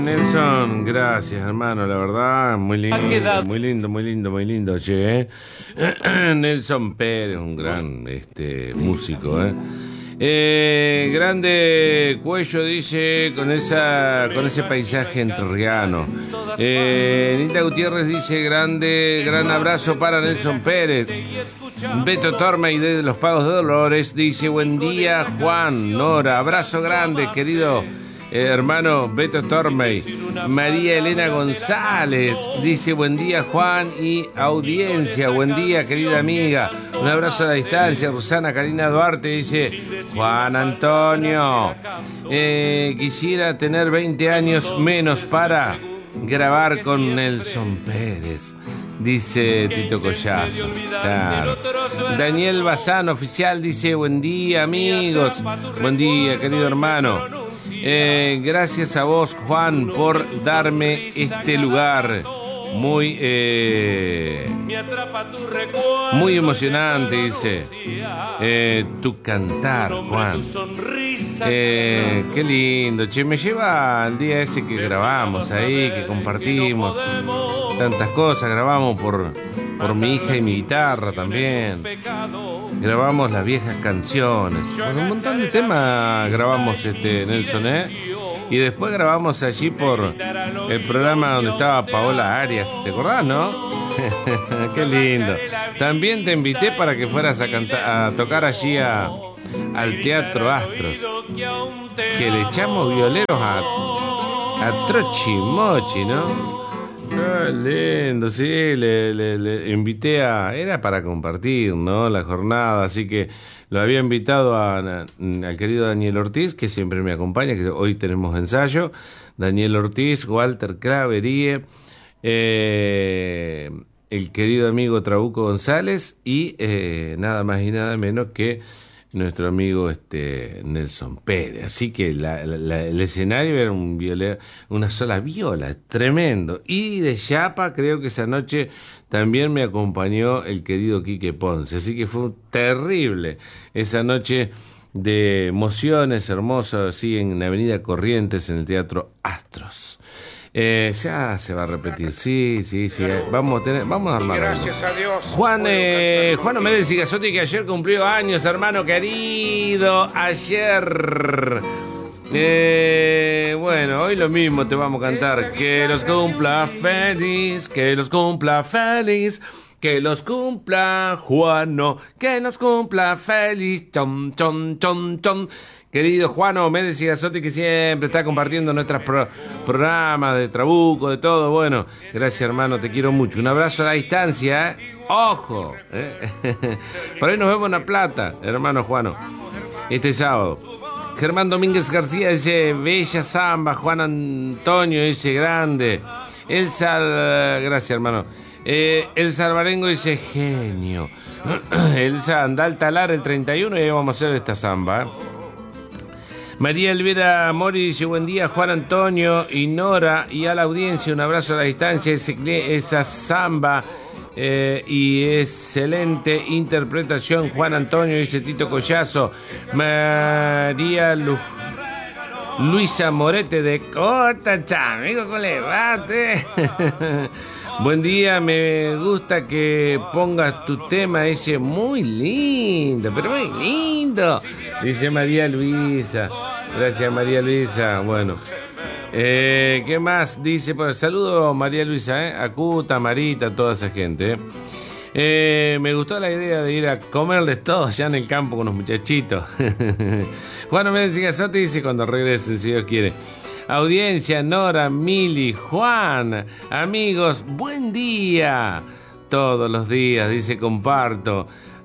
Nelson, gracias hermano, la verdad, muy lindo, muy lindo, muy lindo, muy lindo, che, Nelson Pérez, un gran músico, grande Cuello dice con ese paisaje entrerriano. Nita Gutiérrez dice gran abrazo para Nelson Pérez. Beto Tormey de los Pagos de Dolores dice buen día Juan, Nora, abrazo grande querido hermano Beto Tormey. María Elena González dice buen día Juan y audiencia, buen día querida amiga, un abrazo a la distancia. Rosana Karina Duarte dice Juan Antonio, quisiera tener 20 años menos para grabar con Nelson Pérez, dice Tito Collazo. Claro. Daniel Bazán oficial dice buen día amigos, buen día querido hermano. Gracias a vos Juan por darme este lugar muy emocionante, dice tu cantar Juan, qué lindo, che, me lleva al día ese que grabamos ahí, que compartimos tantas cosas, grabamos por mi hija y mi guitarra también, grabamos las viejas canciones, por un montón de temas grabamos Nelson, y después grabamos allí por el programa donde estaba Paola Arias, ¿te acordás, no? Qué lindo. También te invité para que fueras a tocar allí al Teatro Astros, que le echamos violeros a Trochi Mochi, ¿no? Qué lindo, sí, le invité era para compartir, ¿no? La jornada, así que lo había invitado al querido Daniel Ortiz, que siempre me acompaña, que hoy tenemos ensayo. Daniel Ortiz, Walter Claverie, el querido amigo Trabuco González y nada más y nada menos que nuestro amigo Nelson Pérez. Así que el escenario era una sola viola, tremendo. Y de chapa creo que esa noche también me acompañó el querido Quique Ponce. Así que fue terrible esa noche de emociones hermosas, así en Avenida Corrientes, en el Teatro Astros. Ya se va a repetir, sí. Vamos a armar. Gracias a Dios. Juan Omedes y Gasotti, que ayer cumplió años, hermano querido. Ayer. Bueno, hoy lo mismo te vamos a cantar. Que los cumpla feliz, que los cumpla feliz. Que los cumpla Juano, que los cumpla feliz. Chom, chom, chom, chom. Querido Juano Méndez y Gasotti, que siempre está compartiendo nuestros programas de Trabuco, de todo. Bueno, gracias hermano, te quiero mucho. Un abrazo a la distancia, ¡Ojo! Por ahí nos vemos en La Plata, hermano Juano, este sábado. Germán Domínguez García dice, bella samba. Juan Antonio dice, grande. Gracias hermano. El Salvarengo dice, genio. Elsa Andal Talar el 31 y ahí vamos a hacer esta samba. María Elvira Mori dice, buen día Juan Antonio y Nora y a la audiencia, un abrazo a la distancia, esa samba y excelente interpretación Juan Antonio, dice Tito Collazo. María Luisa Morete de Cota, amigo, ¿cómo le va? Buen día, me gusta que pongas tu tema, dice, muy lindo, pero muy lindo, dice María Luisa. Gracias María Luisa. Bueno, ¿qué más? Dice, por el saludo María Luisa, Acuta, Marita, toda esa gente. Me gustó la idea de ir a comerles todos ya en el campo con los muchachitos. Juan Méndez y Gasotti dice, cuando regresen, si Dios quiere. Audiencia, Nora, Mili, Juan, amigos, buen día. Todos los días, dice, comparto.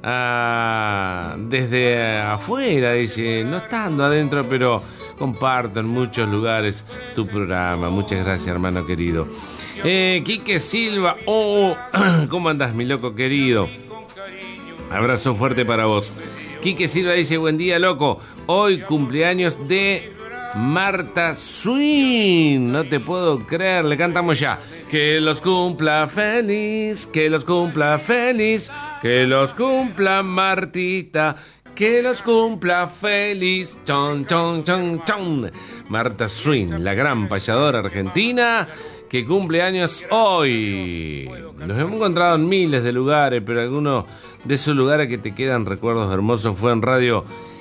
Desde afuera, dice, no estando adentro, pero comparto en muchos lugares tu programa. Muchas gracias, hermano querido. Quique Silva, ¿cómo andás, mi loco querido? Abrazo fuerte para vos. Quique Silva dice, buen día, loco. Hoy cumpleaños de Marta Swing, no te puedo creer, le cantamos ya. Que los cumpla feliz, que los cumpla feliz, que los cumpla Martita, Que los cumpla feliz. Chon, chon, chon, chon. Marta Swing, la gran payadora argentina, que cumple años hoy. Nos hemos encontrado en miles de lugares, pero algunos de esos lugares que te quedan recuerdos hermosos fue en Radio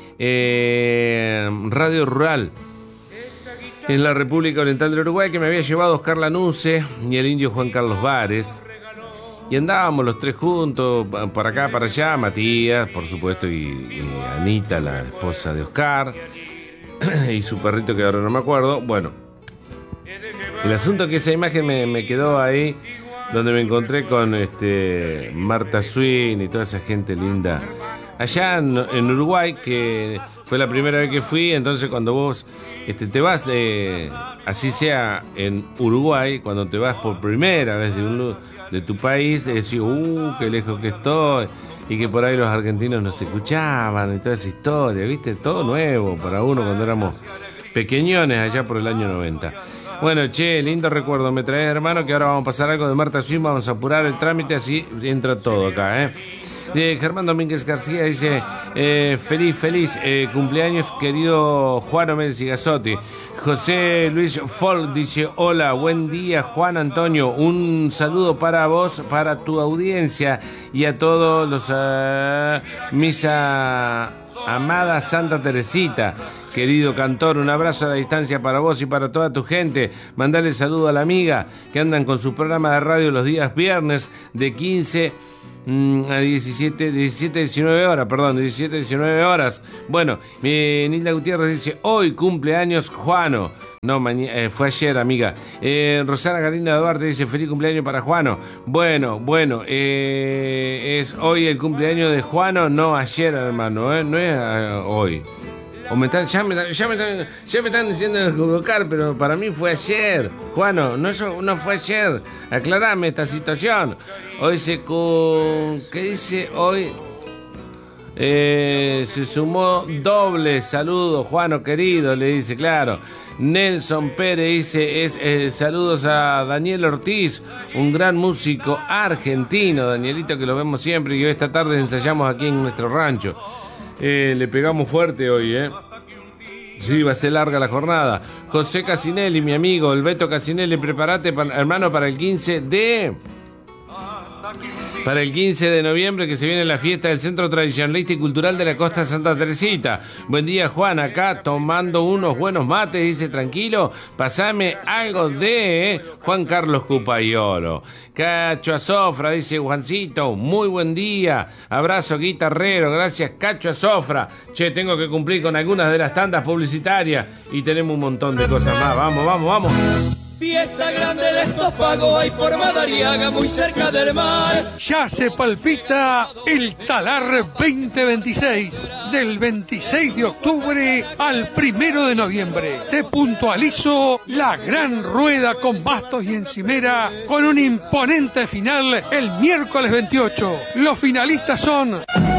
Rural, en la República Oriental del Uruguay, que me había llevado Oscar Lanusse y el indio Juan Carlos Vares. Y andábamos los tres juntos, para acá, para allá, Matías, por supuesto, y Anita, la esposa de Oscar, y su perrito que ahora no me acuerdo. Bueno, el asunto es que esa imagen me quedó ahí, donde me encontré con Marta Swing y toda esa gente linda. Allá en Uruguay, que fue la primera vez que fui, entonces cuando vos te vas así sea en Uruguay, cuando te vas por primera vez de tu país, decís, qué lejos que estoy, y que por ahí los argentinos nos escuchaban y toda esa historia, ¿viste? Todo nuevo para uno cuando éramos pequeñones allá por el año 90. Bueno, che, lindo recuerdo me traes, hermano, que ahora vamos a pasar algo de Marta Swing, vamos a apurar el trámite, así entra todo acá, Germán Domínguez García dice, feliz cumpleaños, querido Juan Méndez y Gazotti. José Luis Folk dice, hola, buen día, Juan Antonio, un saludo para vos, para tu audiencia y a todos los mis amada Santa Teresita. Querido cantor, un abrazo a la distancia para vos y para toda tu gente. Mandale saludo a la amiga que andan con su programa de radio los días viernes de 15 a 19 horas. Bueno, Nilda Gutiérrez dice, hoy cumpleaños Juano. No, fue ayer, amiga. Rosana Karina Duarte dice, feliz cumpleaños para Juano. Bueno, ¿es hoy el cumpleaños de Juano? No, ayer, hermano, no es hoy. Ya me están diciendo colocar, pero para mí fue ayer. Juano, no fue ayer. Aclarame esta situación. Hoy ¿qué dice hoy? Se sumó doble saludo, Juano querido, le dice, claro. Nelson Pérez dice, saludos a Daniel Ortiz, un gran músico argentino, Danielito, que lo vemos siempre, y hoy esta tarde ensayamos aquí en nuestro rancho. Le pegamos fuerte hoy, Sí, va a ser larga la jornada. José Casinelli, mi amigo, el Beto Casinelli, prepárate, hermano, para el 15 de noviembre, que se viene la fiesta del Centro Tradicionalista y Cultural de la Costa Santa Teresita. Buen día, Juan, acá tomando unos buenos mates, dice, tranquilo, pasame algo de Juan Carlos Cupayoro. Cacho Azofra, dice Juancito, muy buen día, abrazo guitarrero, gracias Cacho Azofra. Che, tengo que cumplir con algunas de las tandas publicitarias y tenemos un montón de cosas más, vamos. Fiesta grande de estos pagos hay por Madariaga, muy cerca del mar. Ya se palpita el Talar 2026, del 26 de octubre al 1 de noviembre. Te puntualizo la gran rueda con bastos y encimera, con un imponente final el miércoles 28. Los finalistas son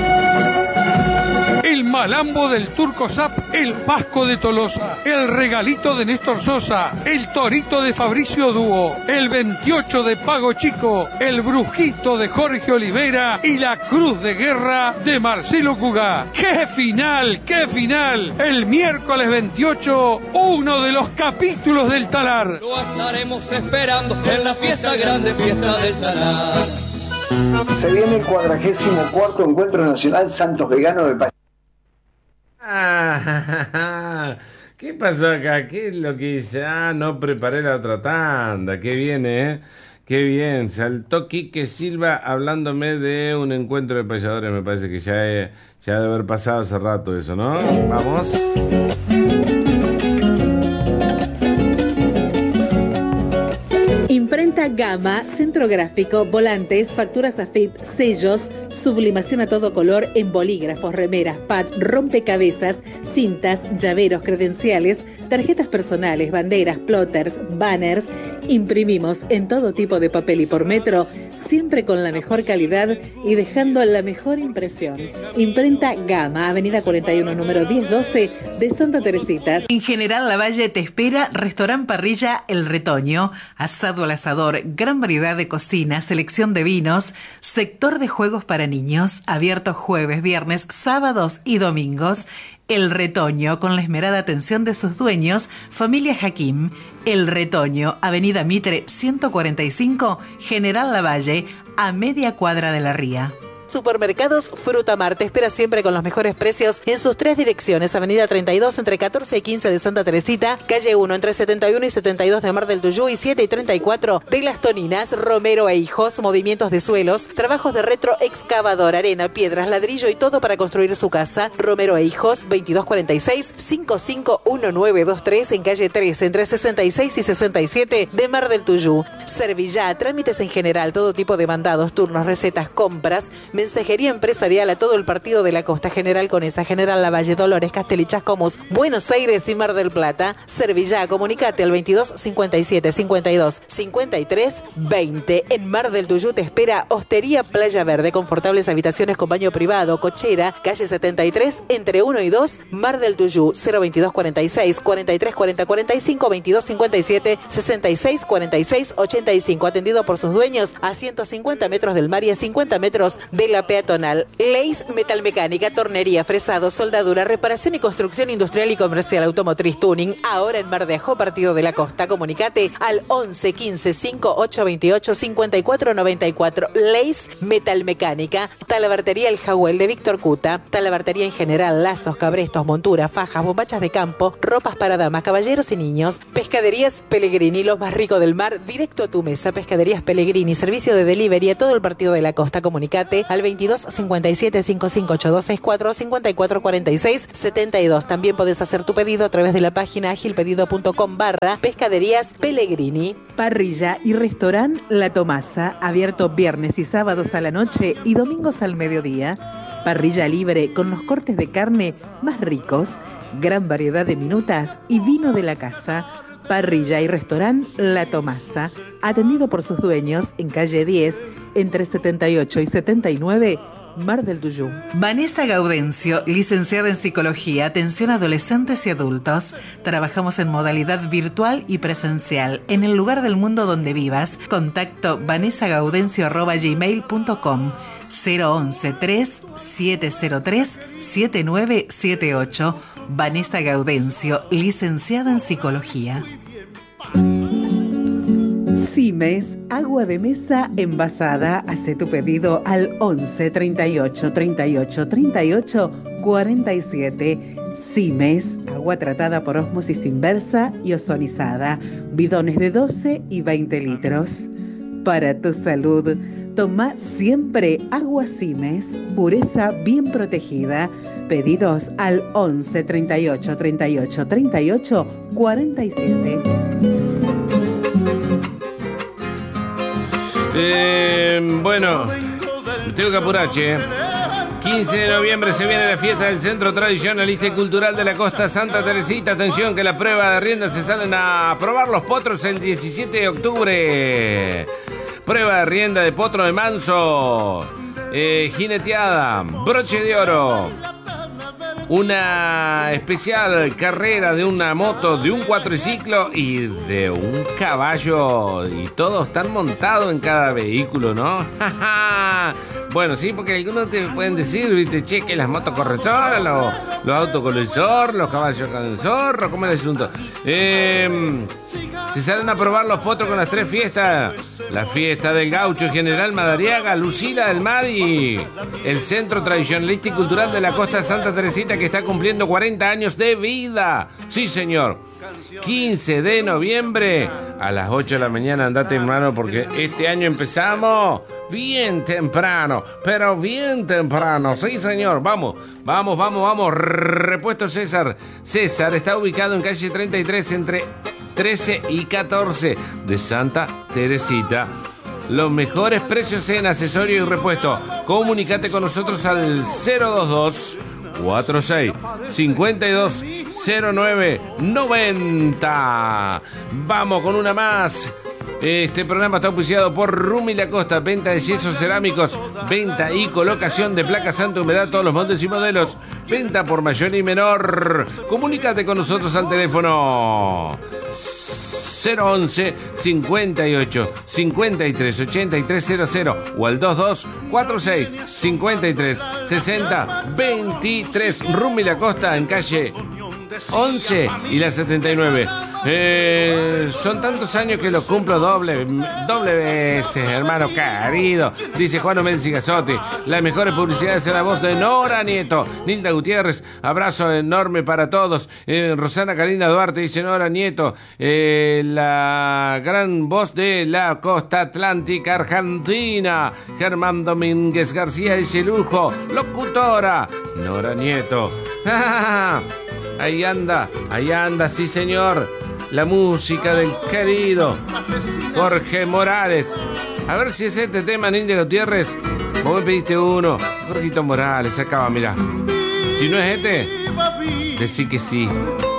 el Malambo del Turco Zap, el Vasco de Tolosa, el Regalito de Néstor Sosa, el Torito de Fabricio Dúo, el 28 de Pago Chico, el Brujito de Jorge Olivera y la Cruz de Guerra de Marcelo Cugá. ¡Qué final! El miércoles 28, uno de los capítulos del Talar. Lo estaremos esperando en la fiesta grande, fiesta del Talar. Se viene el 44º Encuentro Nacional Santos Veganos de País. ¿Qué pasó acá? ¿Qué es lo que dice? No preparé la otra tanda. Qué bien, Qué bien. Saltó Quique Silva hablándome de un encuentro de payadores. Me parece que ya debe haber pasado hace rato eso, ¿no? Vamos. Imprenta Gama, centro gráfico, volantes, facturas AFIP, sellos, sublimación a todo color en bolígrafos, remeras, pad, rompecabezas, cintas, llaveros, credenciales, tarjetas personales, banderas, plotters, banners Imprimimos en todo tipo de papel y por metro, siempre con la mejor calidad y dejando la mejor impresión. Imprenta Gama, Avenida 41, número 1012 de Santa Teresita. En General Lavalle te espera Restaurant Parrilla El Retoño, asado al asador, gran variedad de cocina, selección de vinos, sector de juegos para niños, abierto jueves, viernes, sábados y domingos. El Retoño, con la esmerada atención de sus dueños, familia Hakim. El Retoño, Avenida Mitre 145, General Lavalle, a media cuadra de la Ría. Supermercados Frutamar te espera siempre con los mejores precios en sus 3 direcciones: Avenida 32 entre 14 y 15 de Santa Teresita, calle 1 entre 71 y 72 de Mar del Tuyú y 7 y 34 de Las Toninas. Romero e Hijos, movimientos de suelos, trabajos de retroexcavador, arena, piedras, ladrillo y todo para construir su casa. Romero e Hijos, 2246-551923 en calle 3 entre 66 y 67 de Mar del Tuyú. Servillá, trámites en general, todo tipo de mandados, turnos, recetas, compras, mensajería empresarial a todo el partido de la Costa. General Conesa, General Lavalle, Dolores, Castel y Chascomús, Buenos Aires y Mar del Plata. Servillá, comunicate al 22 57 52 53 20. En Mar del Tuyú te espera Hostería Playa Verde, confortables habitaciones con baño privado, cochera, calle 73 entre 1 y 2, Mar del Tuyú. 022 46 43 40 45 22 57 66 46 85. Atendido por sus dueños a 150 metros del mar y a 50 metros de la peatonal. Leis Metalmecánica, tornería, fresado, soldadura, reparación y construcción industrial y comercial, automotriz, tuning. Ahora en Mar de Ajó, partido de la Costa. Comunicate al 11 15 58 28 54 94. Leis Metalmecánica. Talabartería El Jahuel de Víctor Cuta. Talabartería en general, lazos, cabrestos, monturas, fajas, bombachas de campo, ropas para damas, caballeros y niños. Pescaderías Pellegrini, lo más rico del mar, directo a tu mesa. Pescaderías Pellegrini, servicio de delivery a todo el partido de la Costa. Comunicate al 22 57 5582 64 54 46 72. También podés hacer tu pedido a través de la página agilpedido.com/Pescaderías Pellegrini. Parrilla y restaurant La Tomasa, abierto viernes y sábados a la noche y domingos al mediodía. Parrilla libre con los cortes de carne más ricos, gran variedad de minutas y vino de la casa. Parrilla y restaurant La Tomasa, atendido por sus dueños en calle 10 entre 78 y 79, Mar del Tuyú. Vanessa Gaudencio, licenciada en Psicología, atención a adolescentes y adultos. Trabajamos en modalidad virtual y presencial, en el lugar del mundo donde vivas. Contacto vanessagaudencio@gmail.com. 011-3703-7978. Vanessa Gaudencio, licenciada en Psicología. Simes, agua de mesa envasada. Hace tu pedido al 11 38 38 38 47. Simes, agua tratada por ósmosis inversa y ozonizada. Bidones de 12 y 20 litros. Para tu salud, toma siempre agua Simes, pureza bien protegida. Pedidos al 11 38 38 38 47. Bueno, tengo que apurar, che. 15 de noviembre se viene la fiesta del Centro Tradicionalista y Cultural de la Costa Santa Teresita. Atención que la prueba de rienda se salen a probar los potros el 17 de octubre. Prueba de rienda de potro de manso, jineteada, broche de oro, una especial carrera de una moto, de un cuatriciclo y de un caballo, y todos están montados en cada vehículo, ¿no? Bueno, sí, porque algunos te pueden decir, viste, che, que las motos corren solas, los autos con el zorro, los caballos con el zorro, ¿cómo es el asunto? Se salen a probar los potros con las 3 fiestas: la fiesta del Gaucho, General Madariaga, Lucila del Mar y el Centro Tradicionalista y Cultural de la Costa Santa Teresita, que está cumpliendo 40 años de vida. Sí, señor. 15 de noviembre a las 8 de la mañana, andate, hermano, porque este año empezamos bien temprano, pero bien temprano. Sí, señor. Vamos. Repuesto César. César está ubicado en calle 33 entre 13 y 14 de Santa Teresita. Los mejores precios en accesorio y repuesto. Comunicate con nosotros al 022 46 52 09 90. Vamos con una más. Este programa está auspiciado por Rumi La Costa, venta de yesos cerámicos, venta y colocación de placas anti-humedad, todos los montes y modelos, venta por mayor y menor. Comunícate con nosotros al teléfono 011 58 53 8300 o al 22 46 53 60 23. Rumi La Costa en calle 11 y la 79. Son tantos años que los cumplo doble veces, hermano querido, dice Juan Méndez Gazotti. Las mejores publicidades en la voz de Nora Nieto. Nilda Gutiérrez, abrazo enorme para todos. Rosana Karina Duarte dice Nora Nieto, la gran voz de la costa atlántica argentina. Germán Domínguez García dice lujo, locutora, Nora Nieto. Ahí anda, sí señor. La música del querido Jorge Morales. A ver si es este tema, Nilda Gutiérrez. Vos me pediste uno. Jorgito Morales, acaba, mirá. Si no es este, decí que sí.